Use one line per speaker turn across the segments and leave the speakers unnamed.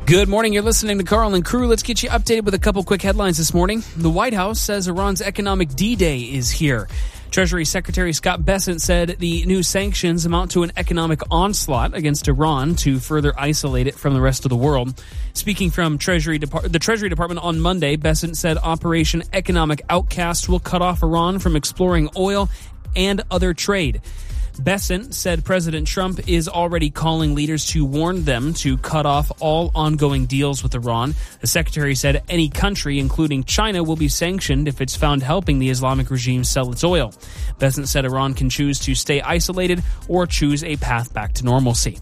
Good morning. You're listening to Carl and Crew. Let's get you updated with a couple quick headlines this morning. The White House says Iran's economic D-Day is here. Treasury Secretary Scott Bessent said the new sanctions amount to an economic onslaught against Iran to further isolate it from the rest of the world. Speaking from the Treasury Department on Monday, Bessent said Operation Economic Outcast will cut off Iran from exploring oil and other trade. Bessent said President Trump is already calling leaders to warn them to cut off all ongoing deals with Iran. The secretary said any country, including China, will be sanctioned if it's found helping the Islamic regime sell its oil. Bessent said Iran can choose to stay isolated or choose a path back to normalcy.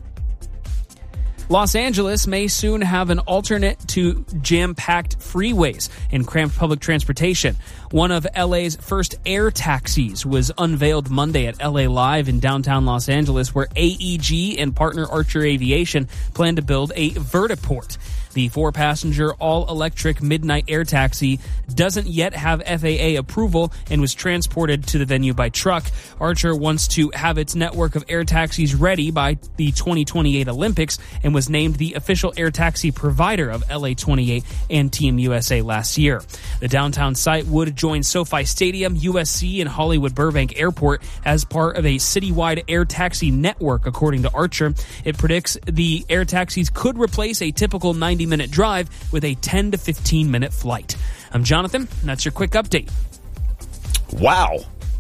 Los Angeles may soon have an alternate to jam-packed freeways and cramped public transportation. One of LA's first air taxis was unveiled Monday at LA Live in downtown Los Angeles, where AEG and partner Archer Aviation plan to build a vertiport. The 4-passenger, all-electric midnight air taxi doesn't yet have FAA approval and was transported to the venue by truck. Archer wants to have its network of air taxis ready by the 2028 Olympics and was named the official air taxi provider of LA28 and Team USA last year. The downtown site would join SoFi Stadium, USC, and Hollywood Burbank Airport as part of a citywide air taxi network, according to Archer. It predicts the air taxis could replace a typical 90-minute drive with a 10 to 15-minute flight. I'm Jonathan, and that's your quick update.
Wow.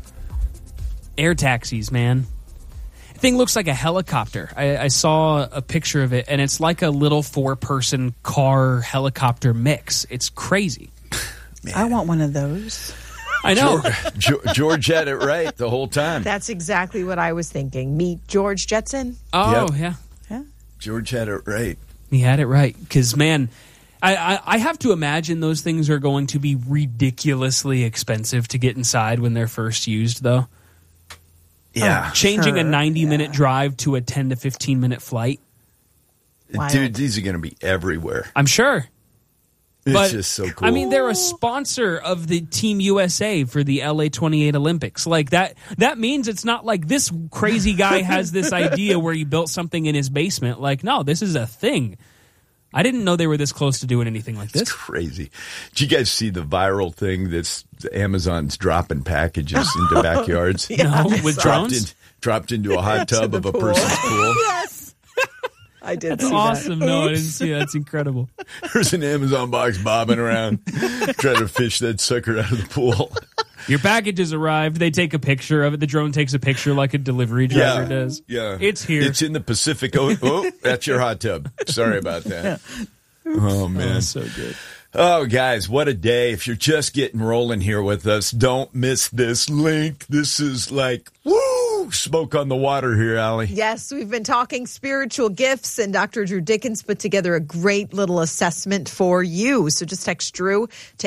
Air taxis, man. The thing looks like a helicopter. I saw a picture of it, and it's like a little 4-person car helicopter mix. It's crazy.
Man. I want one of those.
I know.
George had it right the whole time.
That's exactly what I was thinking. Meet George Jetson.
Oh, yep.
Yeah.
George had it right.
He had it right. Because, man, I have to imagine those things are going to be ridiculously expensive to get inside when they're first used, though.
Yeah.
Changing a 90-minute drive to a 10 to 15-minute flight.
Wild.
Dude, these are going to be everywhere.
I'm sure.
It's just so cool.
I mean, they're a sponsor of the Team USA for the LA28 Olympics. Like that means it's not like this crazy guy has this idea where he built something in his basement. Like, no, this is a thing. I didn't know they were this close to doing anything like this.
It's crazy. Did you guys see the viral thing that's Amazon's dropping packages into backyards?
No, with drones?
Dropped into a hot tub of a person's pool.
Yes. I did.
That's awesome. No, I didn't see that. That's incredible.
There's an Amazon box bobbing around, trying to fish that sucker out of the pool.
Your package has arrived. They take a picture of it. The drone takes a picture like a delivery driver does.
Yeah.
It's here.
It's in the Pacific. Oh, that's your hot tub. Sorry about that. Oh, man.
Oh, so good.
Oh, guys, what a day. If you're just getting rolling here with us, don't miss this link. This is like, woo, smoke on the water here, Allie.
Yes, we've been talking spiritual gifts, and Dr. Drew Dickens put together a great little assessment for you. So just text Drew to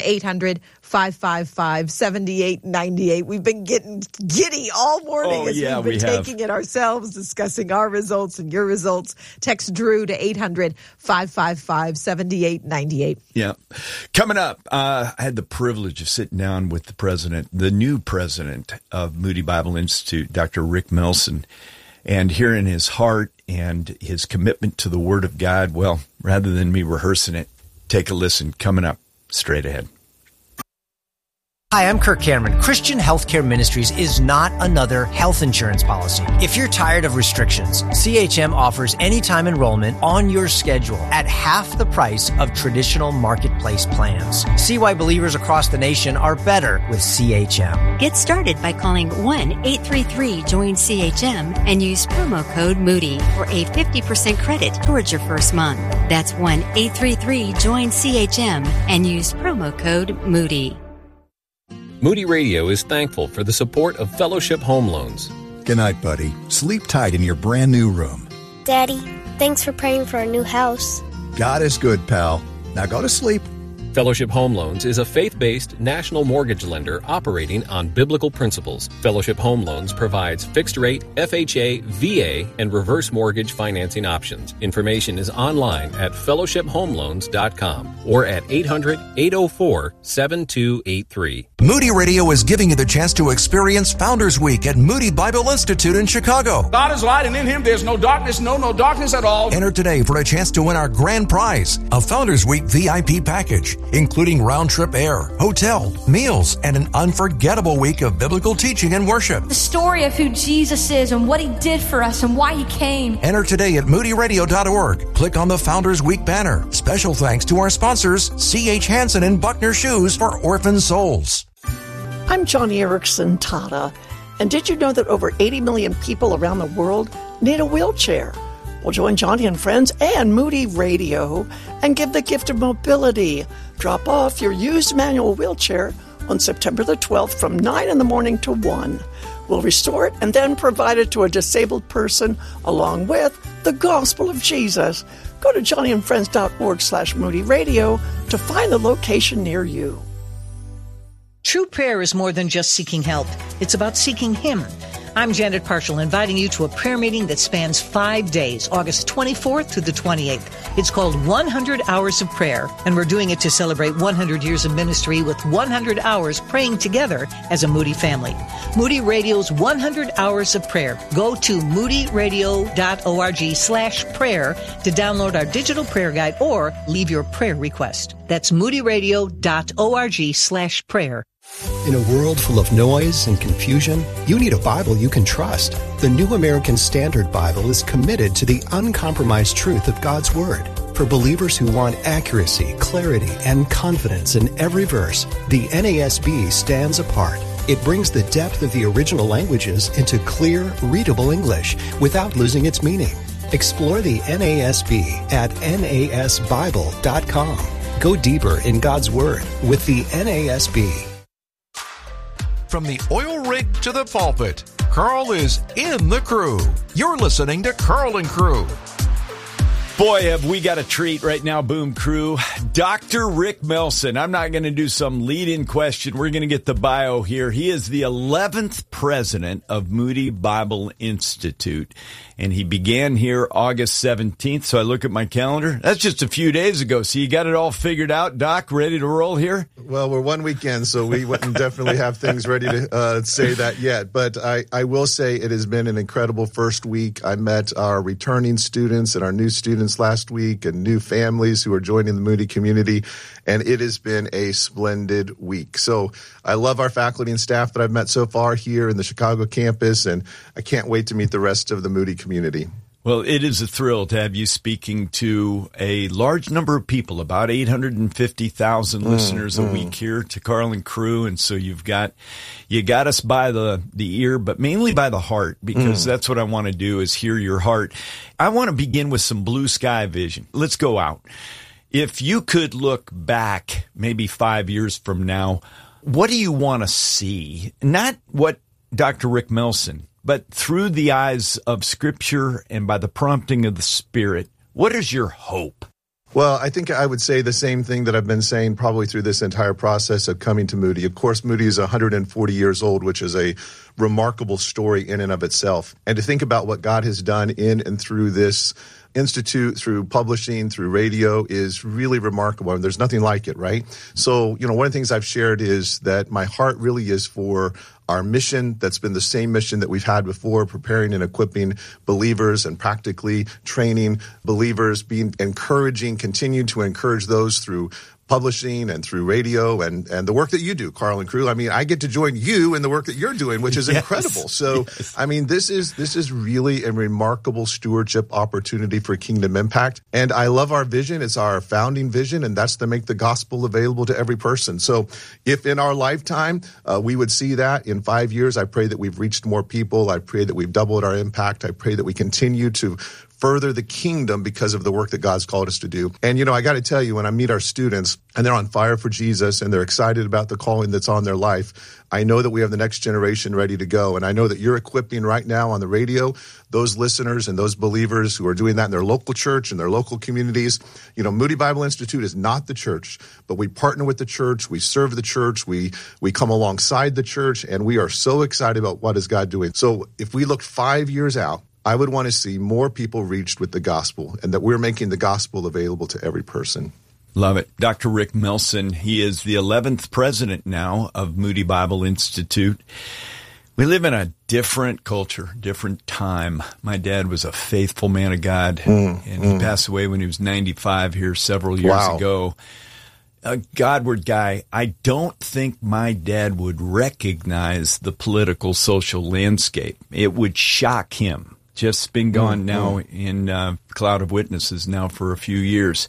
800-555-7898. We've been getting giddy all morning as we've been taking it ourselves, discussing our results and your results. Text Drew to 800-555-7898.
Yeah. Coming up, I had the privilege of sitting down with the new president of Moody Bible Institute, Dr. Rick Melson, and hearing his heart and his commitment to the Word of God. Well, rather than me rehearsing it, take a listen. Coming up straight ahead.
Hi, I'm Kirk Cameron. Christian Healthcare Ministries is not another health insurance policy. If you're tired of restrictions, CHM offers anytime enrollment on your schedule at half the price of traditional marketplace plans. See why believers across the nation are better with CHM.
Get started by calling 1-833-JOIN-CHM and use promo code Moody for a 50% credit towards your first month. That's 1-833-JOIN-CHM and use promo code Moody.
Moody Radio is thankful for the support of Fellowship Home Loans.
Good night, buddy. Sleep tight in your brand new room.
Daddy, thanks for praying for our new house.
God is good, pal. Now go to sleep.
Fellowship Home Loans is a faith-based national mortgage lender operating on biblical principles. Fellowship Home Loans provides fixed-rate, FHA, VA, and reverse mortgage financing options. Information is online at fellowshiphomeloans.com or at 800-804-7283.
Moody Radio is giving you the chance to experience Founders Week at Moody Bible Institute in Chicago.
God is light, and in Him there's no darkness, no darkness at all.
Enter today for a chance to win our grand prize, a Founders Week VIP package, including round-trip air, hotel, meals, and an unforgettable week of biblical teaching and worship.
The story of who Jesus is and what He did for us and why He came.
Enter today at moodyradio.org. Click on the Founders Week banner. Special thanks to our sponsors, C.H. Hansen and Buckner Shoes for Orphan Souls.
I'm Johnny Erickson Tata, and did you know that over 80 million people around the world need a wheelchair? Well, join Johnny and friends and Moody Radio and give the gift of mobility. Drop off your used manual wheelchair on September the 12th from 9 in the morning to 1. We'll restore it and then provide it to a disabled person along with the gospel of Jesus. Go to johnnyandfriends.org/Moody Radio to find the location near you.
True prayer is more than just seeking help. It's about seeking Him. I'm Janet Parshall, inviting you to a prayer meeting that spans 5 days, August 24th through the 28th. It's called 100 Hours of Prayer, and we're doing it to celebrate 100 years of ministry with 100 hours praying together as a Moody family. Moody Radio's 100 Hours of Prayer. Go to moodyradio.org/prayer to download our digital prayer guide or leave your prayer request. That's moodyradio.org/prayer.
In a world full of noise and confusion, you need a Bible you can trust. The New American Standard Bible is committed to the uncompromised truth of God's Word. For believers who want accuracy, clarity, and confidence in every verse, the NASB stands apart. It brings the depth of the original languages into clear, readable English without losing its meaning. Explore the NASB at nasbible.com. Go deeper in God's Word with the NASB.
From the oil rig to the pulpit, Carl is in the crew. You're listening to Carl and Crew.
Boy, have we got a treat right now, Boom Crew. Dr. Rick Melson. I'm not going to do some lead-in question. We're going to get the bio here. He is the 11th president of Moody Bible Institute, and he began here August 17th. So I look at my calendar. That's just a few days ago. So you got it all figured out, Doc? Ready to roll here?
Well, we're one weekend, so we wouldn't definitely have things ready to say that yet. But I will say it has been an incredible first week. I met our returning students and our new students last week and new families who are joining the Moody community, and it has been a splendid week. So I love our faculty and staff that I've met so far here in the Chicago campus, and I can't wait to meet the rest of the Moody community.
Well, it is a thrill to have you speaking to a large number of people, about 850,000 listeners a week here to Carl and Crew. And so you got us by the ear, but mainly by the heart, because that's what I want to do is hear your heart. I want to begin with some blue sky vision. Let's go out. If you could look back maybe 5 years from now, what do you want to see? Not what Dr. Rick Melson, but through the eyes of Scripture and by the prompting of the Spirit, what is your hope?
Well, I think I would say the same thing that I've been saying probably through this entire process of coming to Moody. Of course, Moody is 140 years old, which is a remarkable story in and of itself. And to think about what God has done in and through this institute, through publishing, through radio is really remarkable. And there's nothing like it, right? So, one of the things I've shared is that my heart really is for our mission that's been the same mission that we've had before, preparing and equipping believers and practically training believers, continuing to encourage those through publishing and through radio and the work that you do, Carl and Crew. I mean, I get to join you in the work that you're doing, which is incredible. So, I mean, this is really a remarkable stewardship opportunity for Kingdom Impact. And I love our vision. It's our founding vision, and that's to make the gospel available to every person. So if in our lifetime we would see that in 5 years, I pray that we've reached more people. I pray that we've doubled our impact. I pray that we continue to further the kingdom because of the work that God's called us to do. And, I got to tell you, when I meet our students and they're on fire for Jesus and they're excited about the calling that's on their life, I know that we have the next generation ready to go. And I know that you're equipping right now on the radio those listeners and those believers who are doing that in their local church and their local communities. Moody Bible Institute is not the church, but we partner with the church. We serve the church. We come alongside the church, and we are so excited about what is God doing. So if we look 5 years out, I would want to see more people reached with the gospel and that we're making the gospel available to every person.
Love it. Dr. Rick Melson, he is the 11th president now of Moody Bible Institute. We live in a different culture, different time. My dad was a faithful man of God, and he passed away when he was 95 here several years ago. A Godward guy. I don't think my dad would recognize the political, social landscape. It would shock him. Just been gone now in cloud of witnesses now for a few years.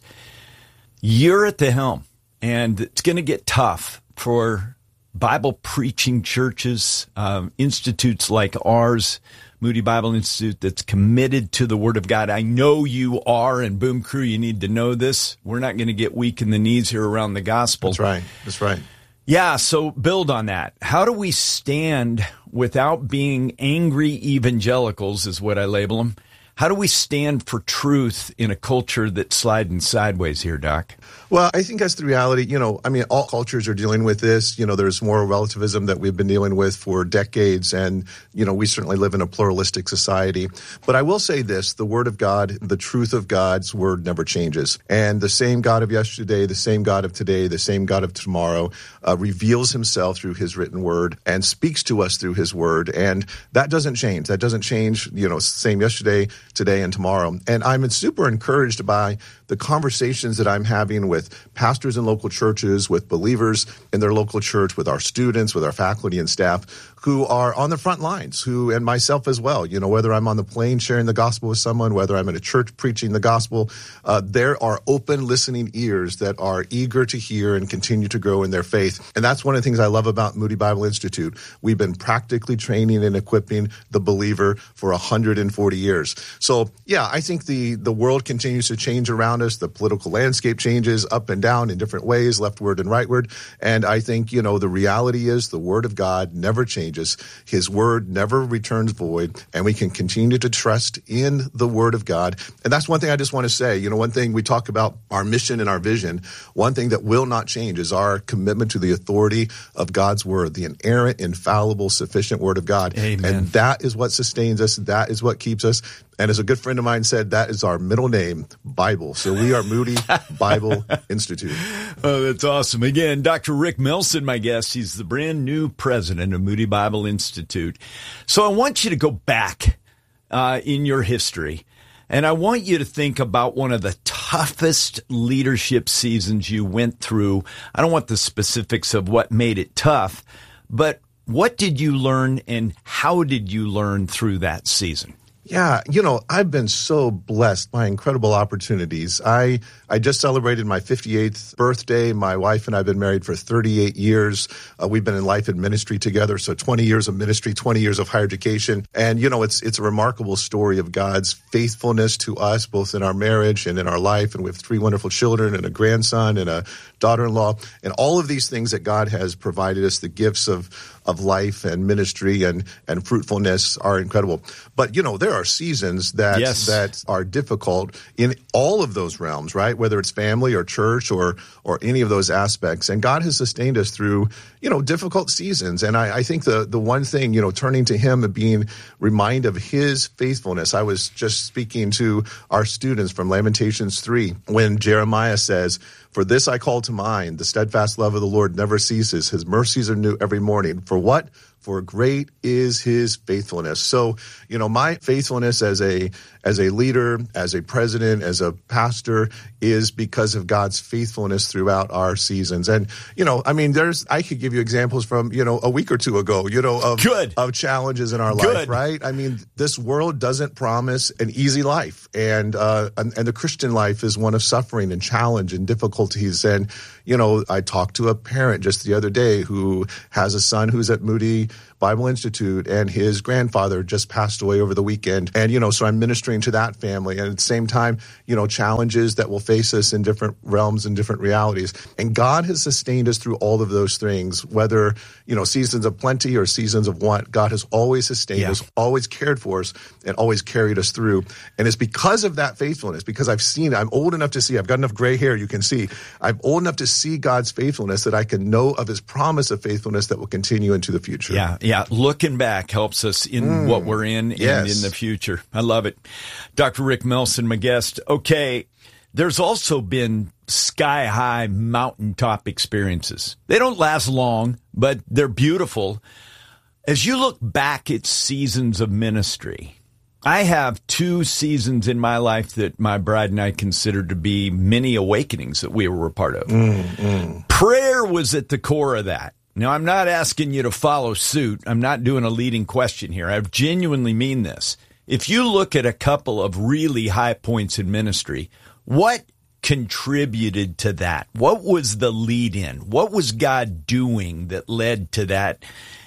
You're at the helm, and it's going to get tough for Bible preaching churches, institutes like ours, Moody Bible Institute, that's committed to the Word of God. I know you are, and Boom Crew, you need to know this. We're not going to get weak in the knees here around the gospel.
That's right. That's right.
Yeah, so build on that. How do we stand without being angry evangelicals, is what I label them? How do we stand for truth in a culture that's sliding sideways here, Doc?
Well, I think that's the reality. All cultures are dealing with this. There's moral relativism that we've been dealing with for decades, and, we certainly live in a pluralistic society. But I will say this, the Word of God, the truth of God's Word never changes. And the same God of yesterday, the same God of today, the same God of tomorrow reveals himself through his written Word and speaks to us through his Word. And that doesn't change. That doesn't change, same yesterday, today, and tomorrow. And I'm super encouraged by the conversations that I'm having with pastors in local churches, with believers in their local church, with our students, with our faculty and staff who are on the front lines, and myself as well, whether I'm on the plane sharing the gospel with someone, whether I'm in a church preaching the gospel, there are open listening ears that are eager to hear and continue to grow in their faith. And that's one of the things I love about Moody Bible Institute. We've been practically training and equipping the believer for 140 years. So, yeah, I think the world continues to change around us. The political landscape changes up and down in different ways, leftward and rightward. And I think, the reality is the Word of God never changes. His Word never returns void, and we can continue to trust in the Word of God. And that's one thing I just want to say. One thing we talk about our mission and our vision, one thing that will not change is our commitment to the authority of God's Word, the inerrant, infallible, sufficient Word of God.
Amen.
And that is what sustains us. That is what keeps us. And as a good friend of mine said, that is our middle name, Bible. So we are Moody Bible Institute.
Oh, that's awesome. Again, Dr. Rick Melson, my guest. He's the brand new president of Moody Bible Institute. So I want you to go back in your history, and I want you to think about one of the toughest leadership seasons you went through. I don't want the specifics of what made it tough, but what did you learn, and how did you learn through that season?
Yeah, I've been so blessed by incredible opportunities. I just celebrated my 58th birthday. My wife and I have been married for 38 years. We've been in life and ministry together, so 20 years of ministry, 20 years of higher education. And, it's a remarkable story of God's faithfulness to us, both in our marriage and in our life. And we have 3 wonderful children and a grandson and a daughter-in-law. And all of these things that God has provided us, the gifts of life and ministry and fruitfulness are incredible. But, there are seasons that are difficult in all of those realms, right? Whether it's family or church or any of those aspects. And God has sustained us through, difficult seasons. And I think the one thing, turning to Him and being reminded of His faithfulness. I was just speaking to our students from Lamentations 3 when Jeremiah says, "For this I call to mind, the steadfast love of the Lord never ceases. His mercies are new every morning." For what? For great is His faithfulness. So, my faithfulness as a leader, as a president, as a pastor is because of God's faithfulness throughout our seasons. And, I could give you examples from, a week or two ago, of challenges in our life, right? This world doesn't promise an easy life. And the Christian life is one of suffering and challenge and difficulties. And, I talked to a parent just the other day who has a son who's at Moody Bible Institute, and his grandfather just passed away over the weekend. And, so I'm ministering to that family. And at the same time, challenges that will face us in different realms and different realities. And God has sustained us through all of those things, whether, seasons of plenty or seasons of want. God has always sustained us, always cared for us, and always carried us through. And it's because of that faithfulness, because I've seen it. I'm old enough to see, I've got enough gray hair, you can see. I'm old enough to see God's faithfulness that I can know of His promise of faithfulness that will continue into the future.
Yeah. Looking back helps us in what we're in and in the future. I love it. Dr. Rick Melson, my guest. Okay, there's also been sky-high mountaintop experiences. They don't last long, but they're beautiful. As you look back at seasons of ministry, I have 2 seasons in my life that my bride and I consider to be mini awakenings that we were a part of. Prayer was at the core of that. Now, I'm not asking you to follow suit. I'm not doing a leading question here. I genuinely mean this. If you look at a couple of really high points in ministry, what contributed to that? What was the lead in? What was God doing that led to that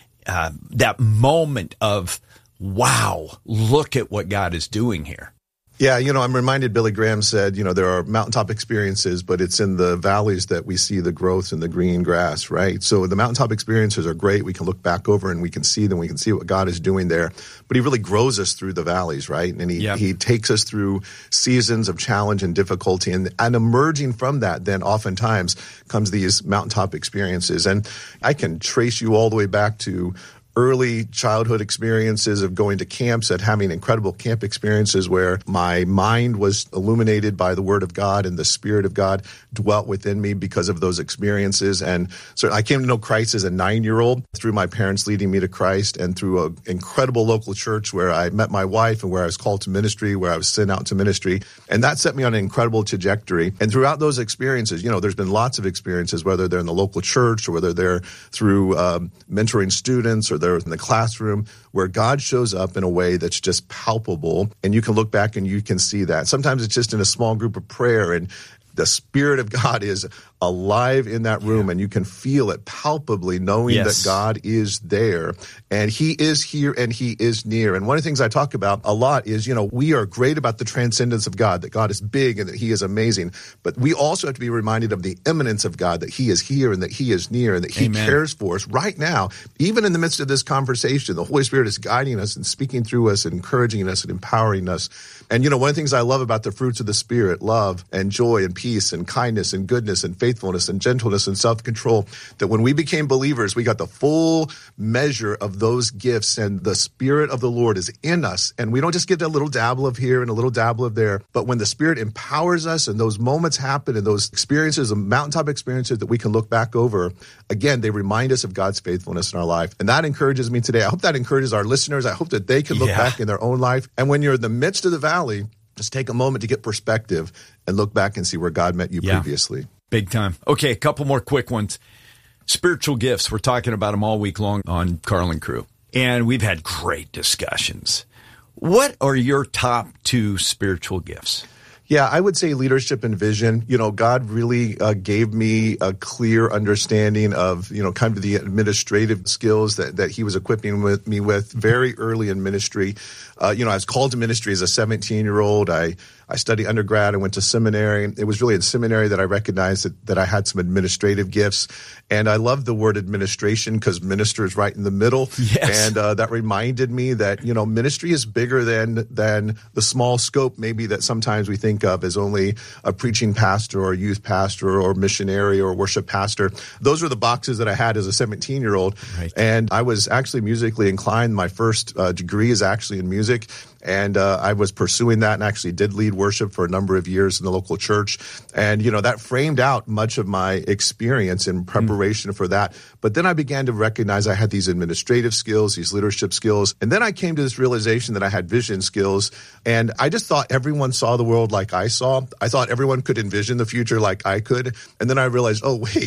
moment of, wow, look at what God is doing here?
Yeah, I'm reminded Billy Graham said, there are mountaintop experiences, but it's in the valleys that we see the growth and the green grass, right? So the mountaintop experiences are great. We can look back over and we can see them. We can see what God is doing there. But he really grows us through the valleys, right? And he takes us through seasons of challenge and difficulty. And emerging from that, then oftentimes comes these mountaintop experiences. And I can trace you all the way back to early childhood experiences of going to camps and having incredible camp experiences where my mind was illuminated by the Word of God and the Spirit of God dwelt within me because of those experiences. And so I came to know Christ as a 9-year-old through my parents leading me to Christ and through an incredible local church where I met my wife and where I was called to ministry, where I was sent out to ministry. And that set me on an incredible trajectory. And throughout those experiences, there's been lots of experiences, whether they're in the local church or whether they're through mentoring students or they're in the classroom, where God shows up in a way that's just palpable, and you can look back and you can see that. Sometimes it's just in a small group of prayer, and the Spirit of God is alive in that room, and you can feel it palpably, knowing that God is there, and He is here and He is near. And one of the things I talk about a lot is, we are great about the transcendence of God, that God is big and that He is amazing, but we also have to be reminded of the immanence of God, that He is here and that He is near and that He cares for us right now. Even in the midst of this conversation, the Holy Spirit is guiding us and speaking through us and encouraging us and empowering us. And, one of the things I love about the fruits of the Spirit, love and joy and peace and kindness and goodness and faithfulness and gentleness and self-control, that when we became believers, we got the full measure of those gifts, and the Spirit of the Lord is in us. And we don't just get a little dabble of here and a little dabble of there, but when the Spirit empowers us and those moments happen and those experiences, the mountaintop experiences that we can look back over, again, they remind us of God's faithfulness in our life. And that encourages me today. I hope that encourages our listeners. I hope that they can look back in their own life. And when you're in the midst of the valley, just take a moment to get perspective and look back and see where God met you previously.
Big time. Okay, a couple more quick ones. Spiritual gifts. We're talking about them all week long on Carl and Crew. And we've had great discussions. What are your top 2 spiritual gifts?
Yeah, I would say leadership and vision. God really gave me a clear understanding of, kind of the administrative skills that He was equipping me with very early in ministry. I was called to ministry as a 17-year-old. I studied undergrad. I went to seminary. It was really in seminary that I recognized that I had some administrative gifts. And I love the word administration because minister is right in the middle. Yes. And that reminded me that, ministry is bigger than the small scope maybe that sometimes we think of as only a preaching pastor or a youth pastor or missionary or worship pastor. Those were the boxes that I had as a 17-year-old. Right. And I was actually musically inclined. My first degree is actually in music. And I was pursuing that and actually did lead worship for a number of years in the local church. And, that framed out much of my experience in preparation for that. But then I began to recognize I had these administrative skills, these leadership skills. And then I came to this realization that I had vision skills. And I just thought everyone saw the world like I saw. I thought everyone could envision the future like I could. And then I realized,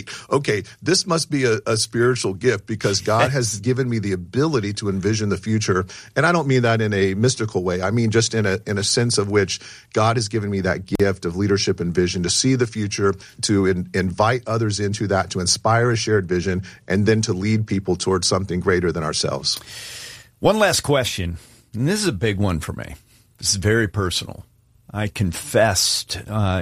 this must be a spiritual gift because God has given me the ability to envision the future. And I don't mean that in a mystical way. I mean, just in a sense of which God has given me that gift of leadership and vision to see the future, to invite others into that, to inspire a shared vision, and then to lead people towards something greater than ourselves.
One last question, and this is a big one for me. This is very personal. I confessed